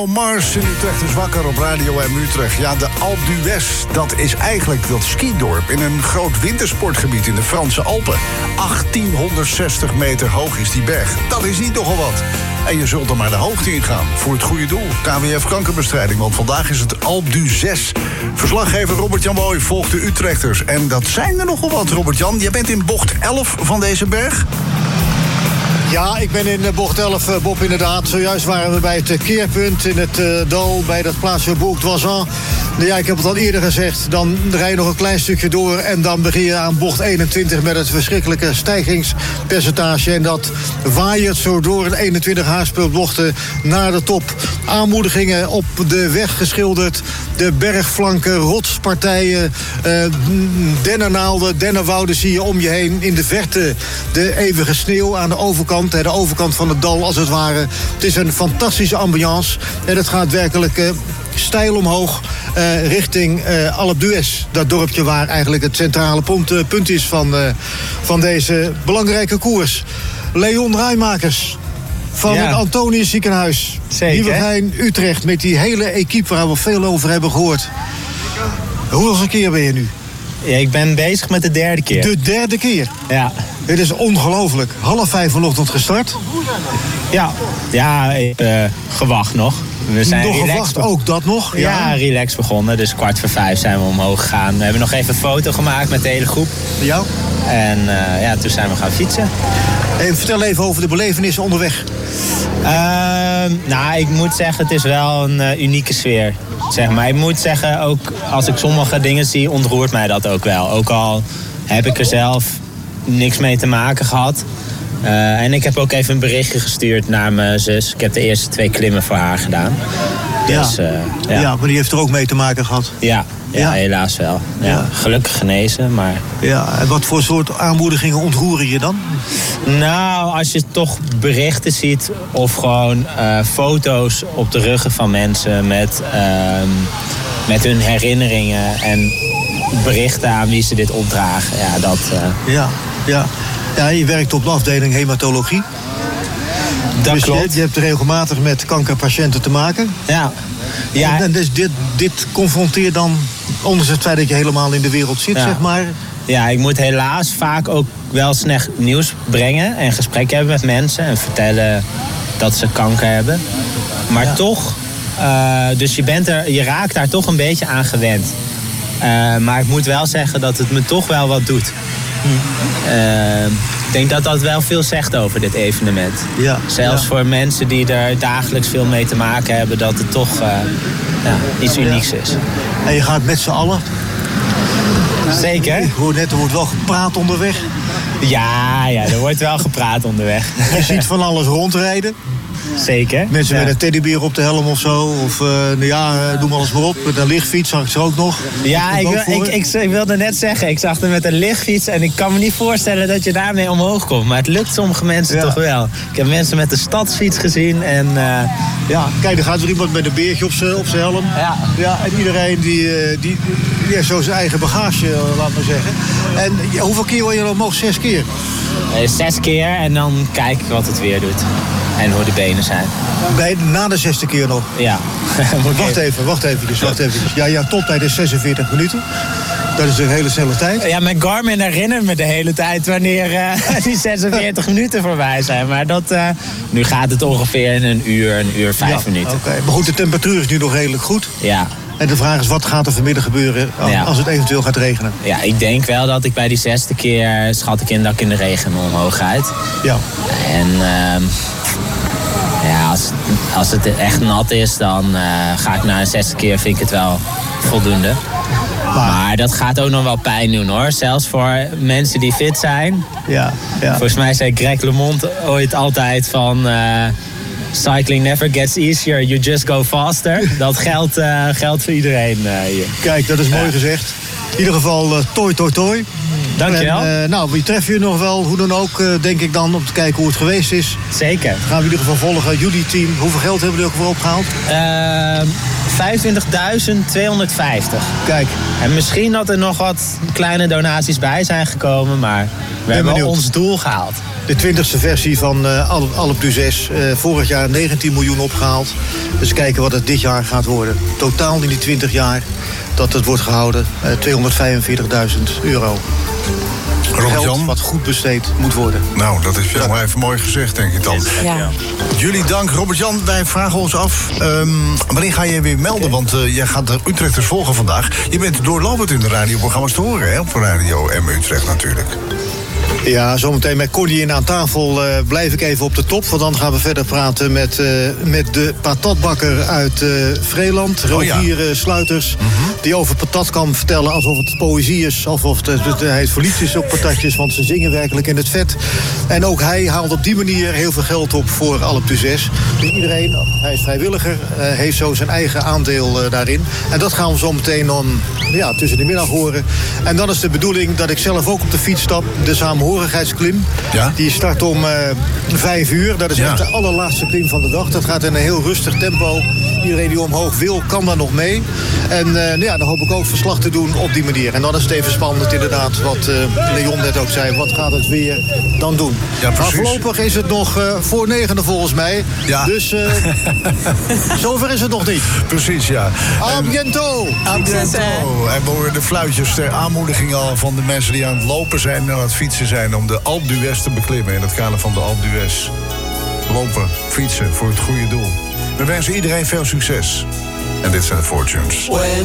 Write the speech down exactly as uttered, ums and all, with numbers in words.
Mars in Utrecht is wakker op Radio M Utrecht. Ja, de Alpe d'Huez, dat is eigenlijk dat skidorp in een groot wintersportgebied in de Franse Alpen. achttienhonderdzestig meter hoog is die berg. Dat is niet nogal wat. En je zult er maar de hoogte in gaan voor het goede doel. K W F kankerbestrijding, want vandaag is het Alpe d'Huez. Verslaggever Robert-Jan Boy volgt de Utrechters. En dat zijn er nogal wat, Robert-Jan. Jij bent in bocht elf van deze berg. Ja, ik ben in bocht elf, Bob, inderdaad. Zojuist waren we bij het keerpunt in het uh, dal bij dat plaatsje Bouc-d'Oisans. Ja, ik heb het al eerder gezegd. Dan rij je nog een klein stukje door en dan begin je aan bocht eenentwintig met het verschrikkelijke stijgingspercentage. En dat waaiert zo door een eenentwintig haarspeelbochten naar de top. Aanmoedigingen op de weg geschilderd. De bergflanken, rotspartijen, uh, dennennaalden, dennenwouden zie je om je heen. In de verte de eeuwige sneeuw aan de overkant, de overkant van het dal als het ware. Het is een fantastische ambiance en het gaat werkelijk uh, steil omhoog uh, richting uh, Alpe d'Huez. Dat dorpje waar eigenlijk het centrale punt, uh, punt is van, uh, van deze belangrijke koers. Leon Rijmakers van ja. het Antonius Ziekenhuis. Nieuwegein, Utrecht, met die hele equipe waar we veel over hebben gehoord. Hoeveel keer ben je nu? Ja, ik ben bezig met de derde keer. De derde keer? Ja. Dit is ongelooflijk. Half vijf vanochtend gestart. Ja, ja ik heb uh, gewacht nog. We zijn nog gewacht, be- ook dat nog? Ja, ja, relax begonnen. Dus kwart voor vijf zijn we omhoog gegaan. We hebben nog even een foto gemaakt met de hele groep. Ja. En uh, ja, toen zijn we gaan fietsen. Hey, vertel even over de belevenissen onderweg. Uh, nou, ik moet zeggen, het is wel een uh, unieke sfeer. Zeg maar. Ik moet zeggen, ook als ik sommige dingen zie, ontroert mij dat ook wel. Ook al heb ik er zelf niks mee te maken gehad. Uh, en ik heb ook even een berichtje gestuurd naar mijn zus. Ik heb de eerste twee klimmen voor haar gedaan. Dus, ja. Uh, ja. ja, maar die heeft er ook mee te maken gehad. Ja, ja, ja. helaas wel. Ja. Ja. Gelukkig genezen, maar... Ja, en wat voor soort aanmoedigingen ontroeren je dan? Nou, als je toch berichten ziet of gewoon uh, foto's op de ruggen van mensen met, uh, met hun herinneringen en berichten aan wie ze dit opdragen. Ja, dat... Uh... Ja, ja. Ja, je werkt op de afdeling hematologie. Dat dus klopt. Je, je hebt regelmatig met kankerpatiënten te maken. Ja. ja. En, en dus dit, dit confronteert dan, ondanks het feit dat je helemaal in de wereld zit, ja. zeg maar. Ja, ik moet helaas vaak ook wel slecht nieuws brengen en gesprekken hebben met mensen en vertellen dat ze kanker hebben. Maar ja. toch, uh, dus je, bent er, je raakt daar toch een beetje aan gewend. Uh, maar ik moet wel zeggen dat het me toch wel wat doet. Uh, ik denk dat dat wel veel zegt over dit evenement. Ja, Zelfs ja. voor mensen die er dagelijks veel mee te maken hebben, dat het toch uh, ja, iets unieks ja. is. En je gaat met z'n allen? Zeker. Ik hoor net, er wordt wel gepraat onderweg. Ja, ja, er wordt wel gepraat onderweg. Je ziet van alles rondrijden. Zeker. Mensen ja. met een teddybeer op de helm of zo. Of uh, nou ja, doe maar alles maar op. Met een lichtfiets zag ik ze ook nog. Ja, ik, wil, ik, ik, ik wilde net zeggen, ik zag er met een lichtfiets. En ik kan me niet voorstellen dat je daarmee omhoog komt. Maar het lukt sommige mensen ja. toch wel. Ik heb mensen met de stadsfiets gezien. En, uh... ja, kijk, er gaat er iemand met een beertje op zijn op zijn helm. Ja. Ja, en iedereen die, die, die heeft zo zijn eigen bagage, laat maar zeggen. En ja, hoeveel keer wil je dan omhoog? Zes keer? Uh, zes keer en dan kijk ik wat het weer doet. En hoe de benen zijn. Bij, na de zesde keer nog? Ja. wacht even, wacht eventjes, wacht eventjes. Ja, jouw toptijd is zesenveertig minuten. Dat is een hele snelle tijd. Ja, mijn Garmin herinnert me de hele tijd wanneer uh, die zesenveertig minuten voorbij zijn. Maar dat, uh, nu gaat het ongeveer in een uur, een uur, vijf ja, minuten. Okay. Maar goed, de temperatuur is nu nog redelijk goed. Ja. En de vraag is, wat gaat er vanmiddag gebeuren als, ja. als het eventueel gaat regenen? Ja, ik denk wel dat ik bij die zesde keer schat ik in dat ik in de regen omhoog ga. Ja. En... Uh, Ja, als, als het echt nat is, dan uh, ga ik na een zesde keer, vind ik het wel voldoende. Maar, maar dat gaat ook nog wel pijn doen, hoor. Zelfs voor mensen die fit zijn. Ja, ja. Volgens mij zei Greg LeMond ooit altijd van... Uh, cycling never gets easier, you just go faster. Dat geldt, uh, geldt voor iedereen uh, hier. Kijk, dat is mooi ja. gezegd. In ieder geval, uh, toi, toi, toi. Dankjewel. En, uh, nou, wie treffen je nog wel? Hoe dan ook, uh, denk ik dan, om te kijken hoe het geweest is. Zeker. Dat gaan we in ieder geval volgen. Jullie team, hoeveel geld hebben jullie ook weer opgehaald? Uh, vijfentwintigduizend tweehonderdvijftig. Kijk. En misschien dat er nog wat kleine donaties bij zijn gekomen, maar we ben hebben benieuwd. ons doel gehaald. De twintigste versie van uh, Alpe d'Huez. Uh, vorig jaar negentien miljoen opgehaald. Dus kijken wat het dit jaar gaat worden. Totaal in die twintig jaar dat het wordt gehouden. Uh, tweehonderdvijfenveertigduizend euro. Geld wat goed besteed moet worden. Nou, dat is wel ja. even mooi gezegd, denk ik dan. Ja. Jullie dank. Robert-Jan, wij vragen ons af... Um, wanneer ga je weer melden? Want uh, jij gaat de Utrechters volgen vandaag. Je bent doorlopend in de radioprogramma's te horen, hè? Op Radio M Utrecht natuurlijk. Ja, zometeen met Connie in aan tafel uh, blijf ik even op de top. Want dan gaan we verder praten met, uh, met de patatbakker uit uh, Vreeland. Rogier oh ja. uh, Sluiters. Mm-hmm. Die over patat kan vertellen alsof het poëzie is. Alsof het, het, hij het verliefd is op patatjes. Want ze zingen werkelijk in het vet. En ook hij haalt op die manier heel veel geld op voor Alpe d'Huez. Dus iedereen, hij is vrijwilliger, uh, heeft zo zijn eigen aandeel uh, daarin. En dat gaan we zo meteen dan ja, tussen de middag horen. En dan is de bedoeling dat ik zelf ook op de fiets stap. De samenhorigheidsklim. Ja? Die start om uh, vijf uur. Dat is ja. echt de allerlaatste klim van de dag. Dat gaat in een heel rustig tempo. Iedereen die omhoog wil, kan daar nog mee. En uh, nou ja, dan hoop ik ook verslag te doen op die manier. En dan is het even spannend inderdaad, wat uh, Leon net ook zei. Wat gaat het weer dan doen? Ja, maar voorlopig is het nog uh, voor negende volgens mij. Ja. Dus uh, zover is het nog niet. Precies, ja. A biento! A biento! En we horen de fluitjes ter aanmoediging al van de mensen die aan het lopen zijn en aan het fietsen zijn om de Alpe d'Huez te beklimmen. In het kader van de Alpe d'Huez. Lopen, fietsen voor het goede doel. We wensen iedereen veel succes. En dit zijn de Fortunes.